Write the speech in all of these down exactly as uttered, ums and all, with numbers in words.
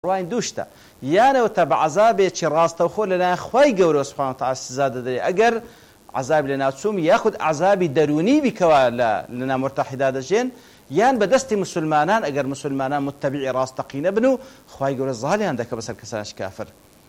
ڕواین دووشتە یانەوە تا بە عەزابێکی ڕاستەوخۆ لەلایەن خوای گەورە سوبحانەهو وتەعالا سزا دەدرێت ئەگەر عەزاب لە ناوچووم یاخود عەزابی دەرونی بیکەوە لە نامرتەحیدا دەژێن یان بەدەستی مسلمانان ئەگەر مسلمانان متبعی ڕاستەقینە بن و خوای گەورە زاڵیان دەکە بەسەر کەسانش کافر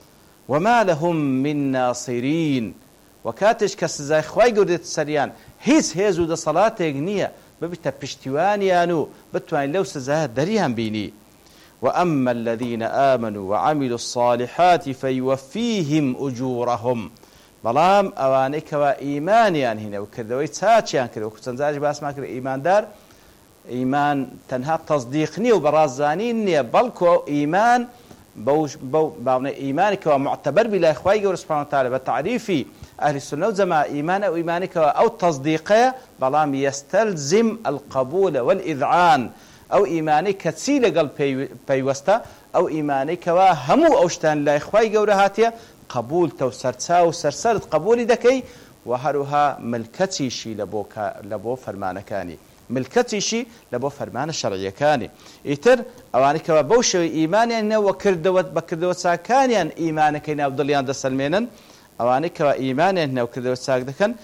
وما لهم من ناصرین وكاتش كسزاي خواي قردت سريان هيس هيزو دا صلاتك نية ببتا بشتوانيانو بتوان لو سزاها دريان بيني وأما الذين آمنوا وعملوا الصالحات فيوفيهم أجورهم بلام أوانيك وإيمانيان هنا وكذوي تاتشيان كذا وكتنزاج باس ما كذا إيمان دار إيمان تنها تصديقني وبرازانيني بلكو إيمان بوش بو باون إيمانك ومعتبر بلا إخوائي قول سبحانه وتعالى بتعريفي أهل السنة والجماعة إيمان أو إيمانك أو تصديقه بلام يستلزم القبول والإذعان أو إيمانك تسيل قلب بيوستا أو إيمانك وهمو أوشتان لا إخوائي قول هاتيا قبول توسرتسا وسرسرت قبول دكي وهروها ملكتي شي لبوكا لبو فرمانكاني ملكتيشي لبو فرمان الشرعية كاني إتر أوانك وبوش إيماني أنه وكردوت بكردوت ساكانيا إيمانك إنه أفضليان دسلمينا أوانك وإيماني أنه وكردوت ساكدكا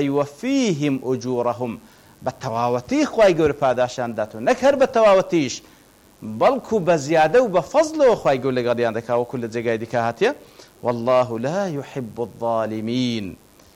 فيوفيهم أجورهم بالتواوتي خواهي قول باداشان داتو نكهر بالتواوتيش بلكو بزيادة وبفضل خواهي قول لغريان دكا وكل جاقاي دكا هاتيا والله لا يحب الظالمين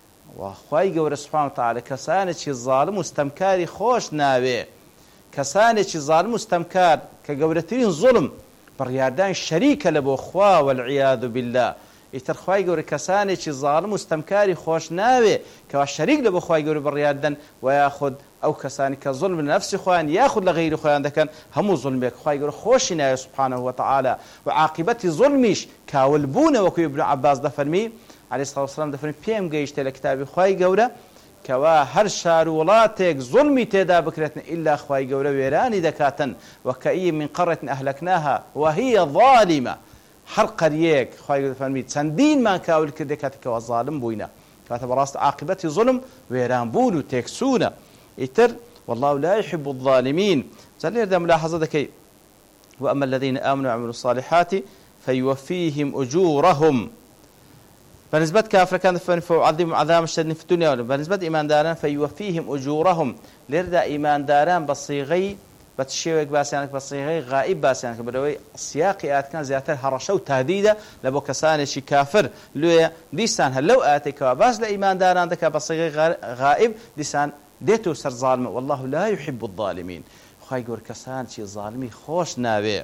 وخواهی گەورە سبحانه وتعالى کەسانێکی ظالم و ستەمکاری خۆش ناوێ کەسانێکی ظالم و ستەمکار کە گەورەترین زوڵم بڕیاردان شەریکە لە بۆ خوا والعیاذ بالله ئیتر خواهی گەورە کەسانێکی ظالم و ستەمکاری خۆش ناوێ کەوا شەریک لە بۆ خواهی گەورە بڕیاردن و یاخود ئەو کەسانی کە زوڵم لە نەفسی خۆیان یاخود لە غەیری خۆیان دەکەن هەموو زوڵمێک خواهی گەورە خۆشی ناوێ سبحانه وتعالى و عاقبەتی زوڵمیش کاولبوونە وەکو ابن عباس دەفەرمی عليه الصلاة والسلام دفن بيم جيشت لكتاب خواي جورا كوا هر شار ولاتك ظلمي تدا بكرتنا إلا خواي جورا ويراني دكاتا وكأي من قرية أهلكناها وهي ظالمة هر قريك خواي جورا فرميت سندين ما كاول كدكاتك وظالم بوينا كاتب راست عاقبتي ظلم ويران بولو تكسونا إتر والله لا يحب الظالمين زلير ده ملاحظة دكي وأما الذين آمنوا وعملوا الصالحات فيوفيهم أجورهم بالنسبة كافر كان فيعظم عذاب الشديد في الدنيا بالنسبة إيمان داران فيوفيهم أجورهم لردا إيمان داران بصيغي بتشيوك باسيانك بصيغي غائب باسيانك بدوي السياق آيات كان زيادة هرشة وتهديدة لبو كسان شي كافر لو ديسان هلو آتيك وباس لإيمان داران دك بصيغي غائب ديسان ديتو سر ظالم والله لا يحب الظالمين خاي يقول كسان شي ظالمي خوش ناوي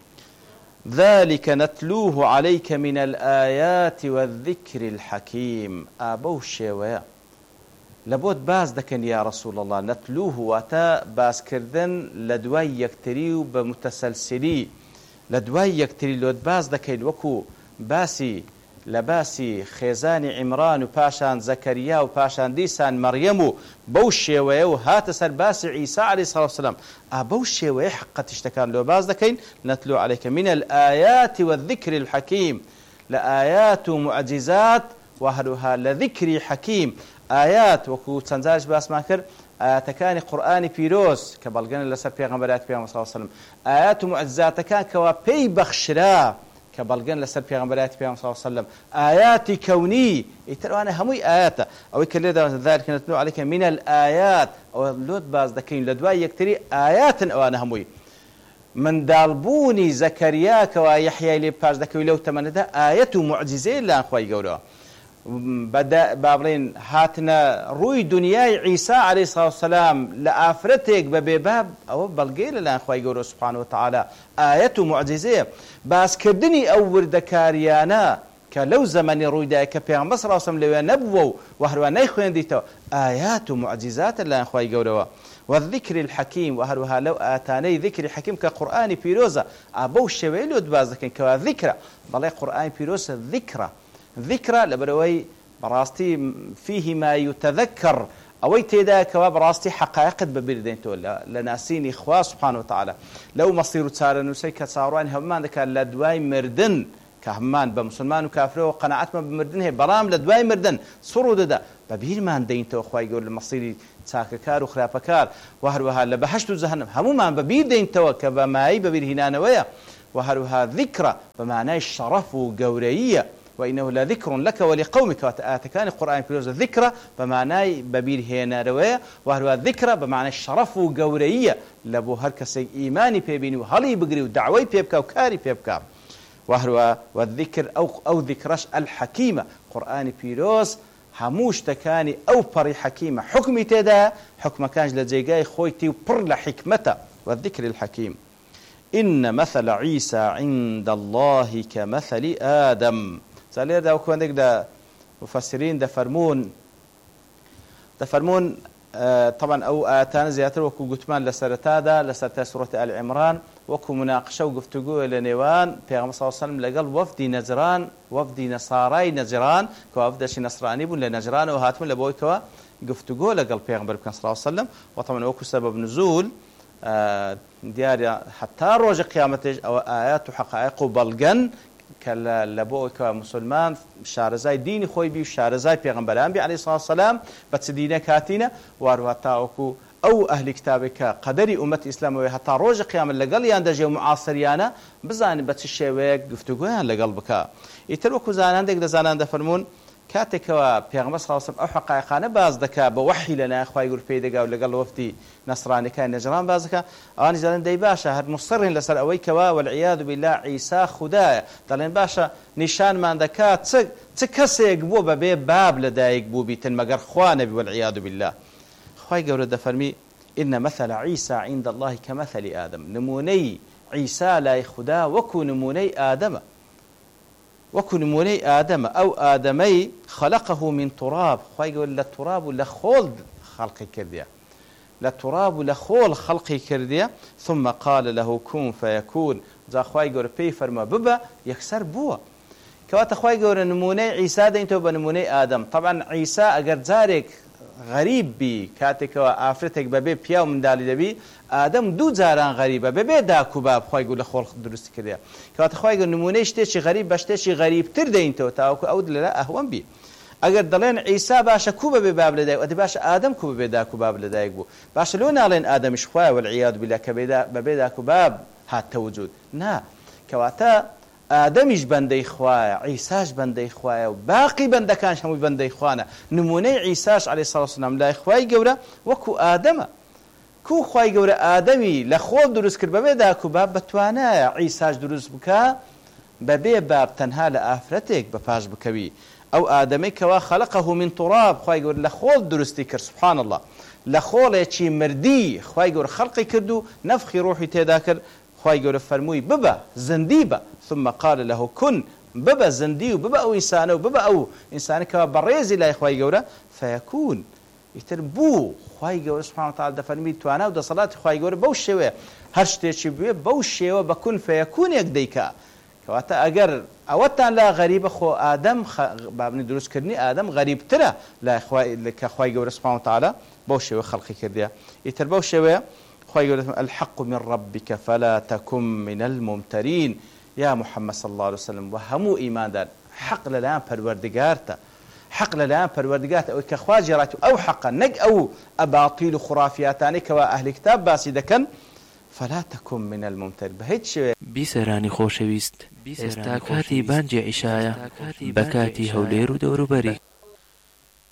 ذلك نتلوه عليك من الآيات والذكر الحكيم أبو الشيوية لابد باز دكن يا رسول الله نتلوه واتا باز كردن لدواي يكتريو بمتسلسلي لدواي يكتري لود باز دكن وكو باسي لباسي خيزان عمران وباشان زكريا وباشان ديسان مريم بوشي وهات سر باس عيسى عليه الصلاة والسلام أبوشي ويحقة اشتكان لو باز دكين نتلو عليك من الآيات والذكر الحكيم لآيات ومعجزات وهلها لذكر حكيم آيات وكو تنزاج باس ماكر آيات كان قرآن بيروس كبالغان لسر بيغمبرات بيغمبر صلى الله عليه وسلم آيات ومعجزات كان كوا بي بخشرا كبالغان لسر بيغمبرات بيغمبر صلى الله عليه وسلم آيات كوني يتروانا هموي آيات أو يكلي ذلك نتلو عليك من الآيات أو لود باز دكين لدواي يكتري آيات أوانا هموي من دالبوني زكريا كوا يحيى لي باز دكوي لو تمنى ده آية معجزة لا أخوي قولوا بدأ بابرين هاتنا روي دنياي عيسى عليه الصلاة والسلام لآفرتك بباب أو بلقيل لا أخوي قولوا سبحانه وتعالى آية معجزة باس كردني أول دكاريانا كلو زمن روي دايك بيان بصر وسلم لو نبووا وهروا نيخوين ديتو آيات ومعجزات لا أخوي قولوا والذكر الحكيم وهروها لو آتاني ذكر حكيم كقرآن بيروزا أبو الشويل ودبازكن كذكرى بالله قرآن بيروزا ذكرى ذكرى لبروي براستي فيه ما يتذكر أو تيدا كوا براستي حقائق ببردين تولا لناسين إخوة سبحانه وتعالى لو مصير تسار نسي كساروان همان ذاك لدواي مردن كهمان بمسلمان وكافر وقناعات ما بمردنه برام لدواي مردن صرود ده ببير ما عندين تو أخوي يقول المصيري تاككار وخرافكار وهروها لبحشت جهنم همو ما ببير دين تو كبماي ببير هنا نويا وهروها ذكرى بمعنى الشرف وقورية وإنه لذكر لك ولقومك وتآتكان القرآن بلوز ذكرى بمعنى ببير هنا روية وهروها ذكرى بمعنى الشرف وقورية لبو هركسي إيماني بيبيني وهلي بقري ودعوي بيبكا وكاري بيبكا وهروها والذكر أو, أو ذكرش الحكيمة قرآن بيروز هموش تكاني أو بري حكيمة حكمي تدا حكم كانج لجيجاي خويتي وبر لحكمته والذكر الحكيم إن مثل عيسى عند الله كمثل آدم سالير دا وكوانك دا مفسرين دا فرمون دا فرمون آه طبعا أو آتان زياتر وكو قتمان لسرتا دا لسرتا سورة آل عمران وكو مناقشة وقفتقوه لنيوان بيغم صلى الله عليه وسلم لقل وفدي نجران وفدي نصاراي نجران كوا وفدش نصراني بون لنجران وهاتمون لبوي كوا قفتقوه لقل بيغم بربكان صلى الله عليه وسلم وطبعا وكو سبب نزول آه ديار حتى روج قيامته أو آيات وحقائق وبلغن كلا لبوي كمسلمان شارزاي ديني خوي بي شارزاي بيغمبران بي عليه الصلاة والسلام بس دينه كاتينا وارواتاوكو أو أهل كتابك قدري أمة إسلام وحتى روج قيام لقل ياندجي معاصريانا بزان بس الشيوك قفتقويان لقلبك يتلوكو زانان ديك دزانان دفرمون كاتك وبيغمبر صلى الله عليه وسلم أو حقائقنا باز دكا بوحي لنا أخوة يقول بيدقا ولقل وفدي نصراني كان نجران بازكا أنا زالن دي باشا هاد مصرين لسر أويك والعياذ بالله عيسى خدايا دالين باشا نشان من دكا تكسي يقبو ببي باب لدا يقبو بيتن مقر خوانبي والعياذ بالله أخوة يقول دفرمي إن مثل عيسى عند الله كمثل آدم نموني عيسى لا يخدا وكو نموني آدم وكو نموني آدم أو آدمي خلقه من تراب أخوة يقول للتراب لخول خلقي كذا لتراب لخول خلقي كرديا ثم قال له كن فيكون ذا خواي يقول بي فرما ببا يكسر بوا كوات خواي يقول نموني عيسى ده انتو بنموني آدم طبعا عيسى اگر زارك غريب بي كاتك وآفرتك ببي بياو من دالي دبي آدم دو زاران غريبة ببي داكو باب خواي يقول لخول درست كرديا كوات خواي يقول نموني شتيشي غريب بشتيشي غريب تر ده انتو تاوكو أود لا أهون بي اگر دلين عيسى باشا كوبا بباب لدايق ودي باشا آدم كوبا بدا كوباب لدايق بو باشا لو نالين آدم شخواه والعياذ بالله كبدا ببدا كوباب هات توجود نا كواتا آدمش بندي خواه عيساش بندي خواه وباقي بندكانش همو بندي خوانا نموني عيساش عليه الصلاة والسلام لا إخواي قورا وكو آدم كو خواي قورا آدمي لخوض دروس كر ببدا كوباب بتوانا عيساش دروس بكا ببي باب تنها لآفرتك بفاش بكوي أو آدمي كوا خلقه من تراب خواهي يقول لخول درستي كر سبحان الله لخول يتشي مردي خواهي يقول خلقي كردو نفخي روحي تذاكر خواهي يقول فرموي ببا زنديبا ثم قال له كن ببا زندي وببا أو إنسان وببا أو إنسان كوا بريزي لا خواهي يقول فيكون يتربو خواهي يقول سبحانه وتعالى فرمي توانا ودا صلاة خواهي يقول بوش شوية هرشتي شبيه بوش شوية بكون فيكون يقديكا كواتا أجر أوتان لا غريب خو آدم خ... بابني دروس كرني آدم غريب ترى لا إخوة كأخوة يقول سبحانه وتعالى بوشة وخلقي كرديا يتربو شوية أخوة يقول الحق من ربك فلا تكن من الممترين يا محمد صلى الله عليه وسلم وهمو إيمان دار حق للآن پروردگارتا حق للآن پروردگارتا أو كأخوة جراتو أو حقا نج أو أباطيل خرافياتاني كوا أهل كتاب باسي دكن فلا تكن من الممتر بهيتش بيسراني خوشويست استاكاتي بانجي عشايا بكاتي هولير ودور بري